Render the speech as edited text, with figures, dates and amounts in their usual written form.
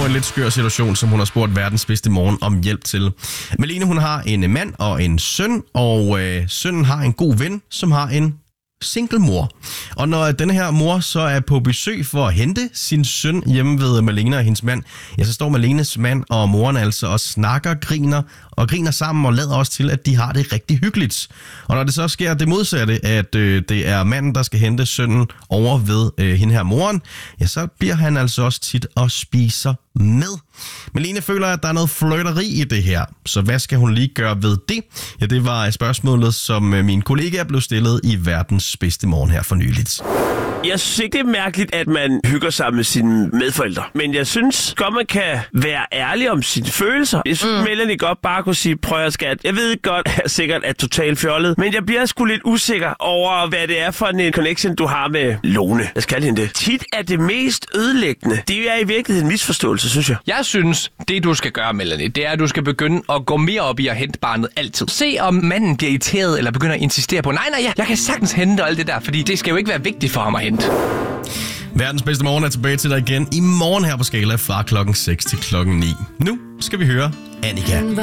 en lidt skør situation, som hun har spurgt verdens bedste morgen om hjælp til. Malene, hun har en mand og en søn, og sønnen har en god ven, som har en single mor. Og når denne her mor så er på besøg for at hente sin søn hjemme ved Malene og hendes mand, ja, så står Malenes mand og moren altså og snakker, griner sammen og lader også til, at de har det rigtig hyggeligt. Og når det så sker det modsatte, at det er manden, der skal hente sønnen over ved hende her moren, ja, så bliver han altså også tit og spiser med. Malene føler, at der er noget flirteri i det her, så hvad skal hun lige gøre ved det? Ja, det var spørgsmålet, som min kollega blev stillet i verdens bedste morgen her for nyligt. Jeg synes ikke, det er mærkeligt, at man hygger sig med sine medforældre. Men jeg synes godt, man kan være ærlig om sine følelser. Jeg synes, Melanie godt bare kunne sige, prøv at skat. Jeg ved godt, at jeg sikkert er totalt fjollet. Men jeg bliver sgu lidt usikker over, hvad det er for en connection, du har med Lone. Jeg skal hende det. Tit er det mest ødelæggende. Det er i virkeligheden en misforståelse, synes jeg. Jeg synes, det du skal gøre, Melanie, det er, at du skal begynde at gå mere op i at hente barnet altid. Se om manden bliver irriteret eller begynder at insistere på, nej, jeg kan sagtens hente og alt det der, fordi det skal jo ikke være vigtigt for ham at hente. Verdens bedste morgen er tilbage til dig igen i morgen her på Skala fra klokken 6 til klokken 9. Nu skal vi høre Annika.